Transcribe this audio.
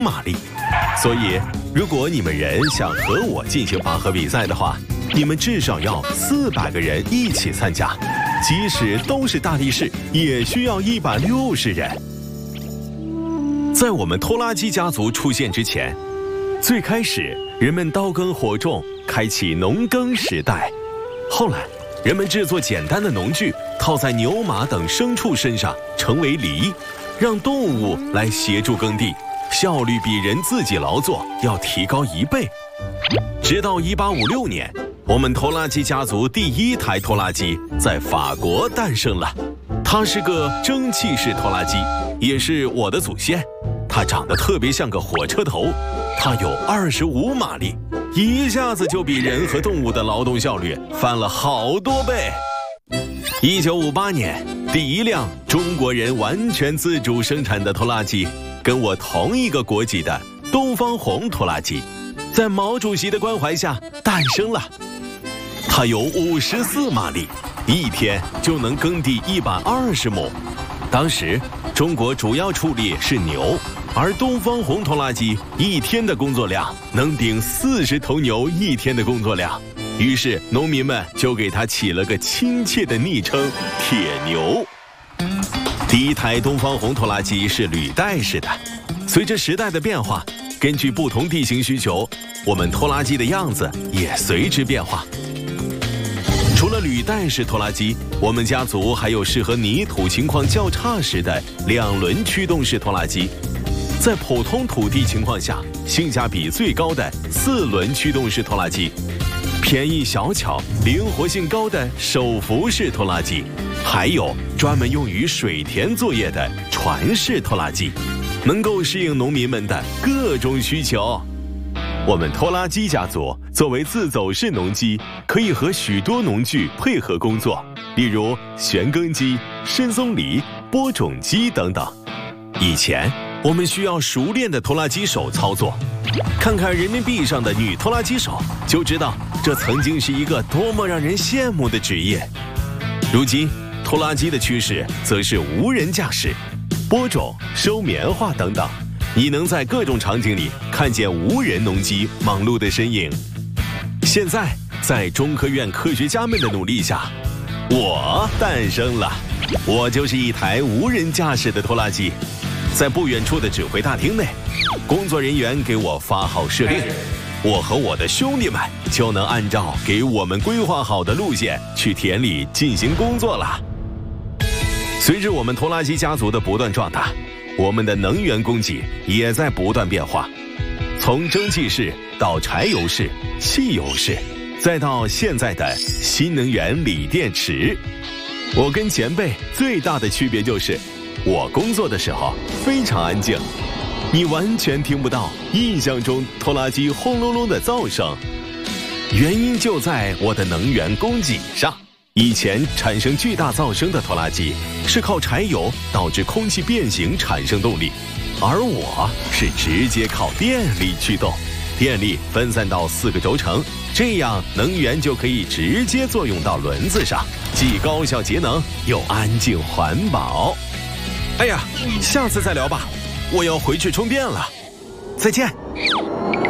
马力。所以，如果你们人想和我进行拔河比赛的话，你们至少要400个人一起参加，即使都是大力士，也需要160人。在我们拖拉机家族出现之前，最开始人们刀耕火种，开启农耕时代。后来，人们制作简单的农具，套在牛马等牲畜身上，成为犁，让动物来协助耕地，效率比人自己劳作要提高1倍。直到1856年，我们拖拉机家族第1台拖拉机在法国诞生了。它是个蒸汽式拖拉机，也是我的祖先。它长得特别像个火车头，它有25马力，一下子就比人和动物的劳动效率翻了好多倍。1958年，第1辆中国人完全自主生产的拖拉机，跟我同一个国籍的东方红拖拉机，在毛主席的关怀下诞生了。它有54马力，一天就能耕地120亩。当时中国主要畜力是牛，而东方红拖拉机一天的工作量能顶40头牛一天的工作量，于是农民们就给它起了个亲切的昵称“铁牛”。第1台东方红拖拉机是履带式的，随着时代的变化，根据不同地形需求，我们拖拉机的样子也随之变化。除了履带式拖拉机，我们家族还有适合泥土情况较差时的2轮驱动式拖拉机，在普通土地情况下，性价比最高的4轮驱动式拖拉机，便宜小巧、灵活性高的手扶式拖拉机，还有专门用于水田作业的船式拖拉机，能够适应农民们的各种需求。我们拖拉机家族作为自走式农机，可以和许多农具配合工作，例如旋耕机、深松犁、播种机等等。以前我们需要熟练的拖拉机手操作，看看人民币上的女拖拉机手，就知道这曾经是一个多么让人羡慕的职业。如今拖拉机的趋势则是无人驾驶、播种、收棉花等等，你能在各种场景里看见无人农机忙碌的身影。现在在中科院科学家们的努力下，我诞生了，我就是一台无人驾驶的拖拉机。在不远处的指挥大厅内，工作人员给我发号施令，我和我的兄弟们就能按照给我们规划好的路线去田里进行工作了。随着我们拖拉机家族的不断壮大，我们的能源供给也在不断变化，从蒸汽式到柴油式、汽油式，再到现在的新能源锂电池。我跟前辈最大的区别就是，我工作的时候非常安静，你完全听不到印象中拖拉机轰隆隆的噪声，原因就在我的能源供给上。以前产生巨大噪声的拖拉机是靠柴油导致空气变形产生动力，而我是直接靠电力驱动，电力分散到4个轴承，这样能源就可以直接作用到轮子上，既高效节能又安静环保。哎呀，下次再聊吧，我要回去充电了，再见。